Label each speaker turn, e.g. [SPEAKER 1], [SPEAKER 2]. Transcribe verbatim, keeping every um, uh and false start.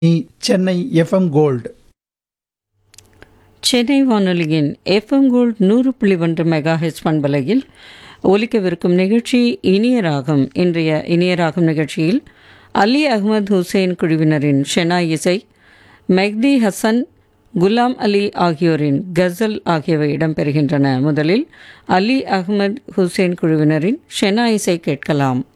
[SPEAKER 1] Chennai FM gold.
[SPEAKER 2] Chennai வானொலியின் FM gold நூறு புள்ளி ஒன்று மெகா ஹெச் பண்பலையில் ஒலிக்கவிருக்கும் நிகழ்ச்சி இனிய ராகம். இன்றைய இனிய ராகம் நிகழ்ச்சியில் அலி அகமது ஹுசைன் குழுவினரின் ஷெனாய் இசை, மெஹ்தி ஹசன், குலாம் அலி ஆகியோரின் கசல் ஆகியவை இடம்பெறுகின்றன. முதலில் அலி அகமது ஹுசைன் குழுவினரின் ஷெனாய் இசை கேட்கலாம்.